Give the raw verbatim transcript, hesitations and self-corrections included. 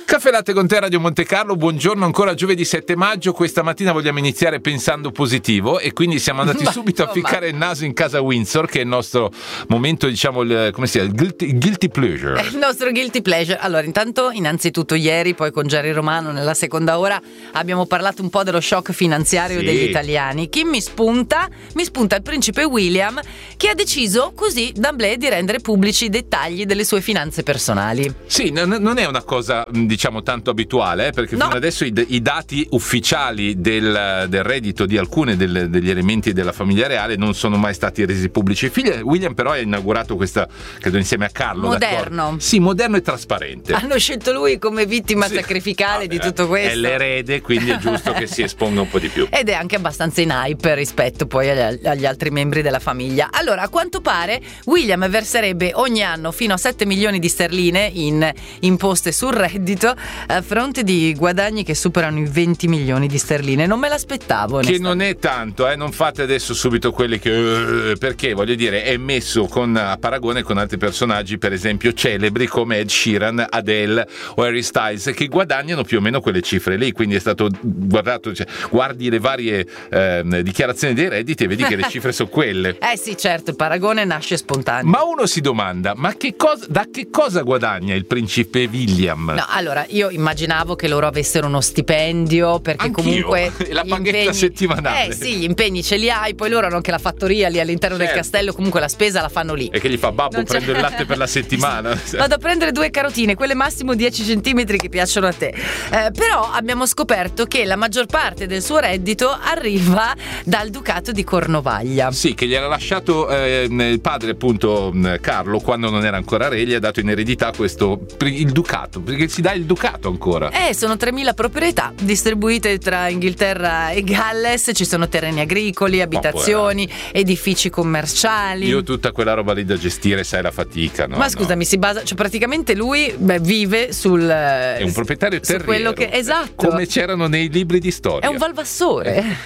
Caffè Latte con te, Radio Monte Carlo, buongiorno, ancora giovedì sette maggio, questa mattina vogliamo iniziare pensando positivo e quindi siamo andati Ma, subito insomma. a ficcare il naso in casa Windsor, che è il nostro momento, diciamo, il, come si chiama, il guilty, guilty pleasure. È il nostro guilty pleasure. Allora, intanto, innanzitutto ieri, poi con Jerry Romano nella seconda ora abbiamo parlato un po' dello shock finanziario Sì. degli italiani. Chi mi spunta? Mi spunta il principe William, che ha deciso così d'amblè di rendere pubblici i dettagli delle sue finanze personali. Sì, n- non è una cosa, diciamo, tanto abituale, eh, perché No. fino adesso i, d- i dati ufficiali del, del reddito di alcune delle, degli elementi della famiglia reale non sono mai stati resi pubblici. Il figlio William però ha inaugurato questa, credo insieme a Carlo. Moderno. d'accordo? Sì, moderno e trasparente. Hanno scelto lui come vittima Sì. sacrificale Vabbè, di tutto questo. È l'erede, quindi è giusto che si esponga un po' di più. Ed è anche abbastanza in hype rispetto poi agli, agli altri membri della famiglia. Allora, a quanto pare William verserebbe ogni anno fino a sette milioni di sterline in imposte sul reddito, a fronte di guadagni che superano i venti milioni di sterline. Non me l'aspettavo. Che non è tanto, eh, non fate adesso subito quelli che... Uh, perché, voglio dire, è messo con, a paragone con altri personaggi, per esempio celebri come Ed Sheeran, Adele o Harry Styles, che guadagnano più o meno quelle cifre lì, quindi è stato guardato, cioè, guardi le varie eh, dichiarazioni dei redditi e vedi che le cifre sono quelle. Eh sì, certo, il paragone nasce spontaneo. Ma uno si domanda, ma che cosa, da che cosa guadagna il principe William? No, allora, io immaginavo che loro avessero uno stipendio, perché Anch'io. comunque La gli paghetta impegni- settimanale. Eh sì, gli impegni ce li hai, poi loro hanno anche la fattoria lì all'interno del Certo. castello, comunque la spesa la fanno lì. E che gli fa, babbo, Non c'è- prendo il latte per la settimana. Vado a prendere due carotine, quelle massimo dieci centimetri che piacciono a te. Eh, però abbiamo scoperto che la maggior parte del suo reddito arriva dal ducato di Cornovaglia. Sì, che gli era lasciato eh, il padre, appunto, mh, Carlo, quando non era ancora re, gli ha dato in eredità questo, il ducato, perché si dà il ducato ancora. Eh, sono tremila proprietà distribuite tra Inghilterra e Galles, ci sono terreni agricoli, abitazioni, edifici commerciali. Io tutta quella roba lì da gestire, sai la fatica, no? Ma no. scusami, si basa, cioè praticamente lui beh, vive sul È un proprietario su terriero. quello che esatto. Come c'erano nei libri di storia. È un valvassore.